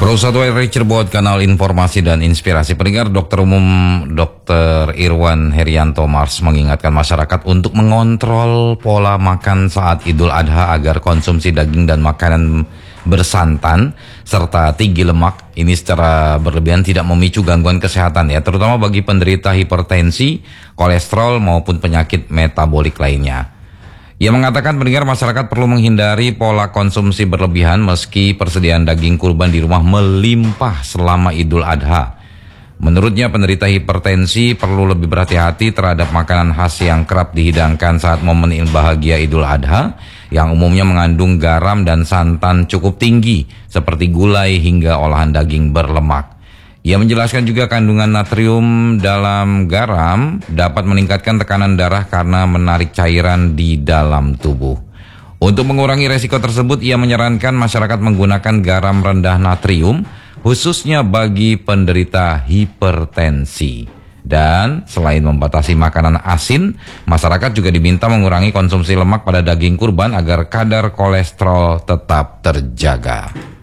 102 Cirebon, kanal informasi dan inspirasi. Pendengar, Dokter Umum Dr. Irwan Herianto Mars mengingatkan masyarakat untuk mengontrol pola makan saat Idul Adha agar konsumsi daging dan makanan bersantan serta tinggi lemak ini secara berlebihan tidak memicu gangguan kesehatan ya, terutama bagi penderita hipertensi, kolesterol maupun penyakit metabolik lainnya. Ia mengatakan pendengar, masyarakat perlu menghindari pola konsumsi berlebihan meski persediaan daging kurban di rumah melimpah selama Idul Adha. Menurutnya penderita hipertensi perlu lebih berhati-hati terhadap makanan khas yang kerap dihidangkan saat momen bahagia Idul Adha yang umumnya mengandung garam dan santan cukup tinggi seperti gulai hingga olahan daging berlemak. Ia menjelaskan juga kandungan natrium dalam garam dapat meningkatkan tekanan darah karena menarik cairan di dalam tubuh. Untuk mengurangi resiko tersebut, ia menyarankan masyarakat menggunakan garam rendah natrium khususnya bagi penderita hipertensi. Dan selain membatasi makanan asin, masyarakat juga diminta mengurangi konsumsi lemak pada daging kurban agar kadar kolesterol tetap terjaga.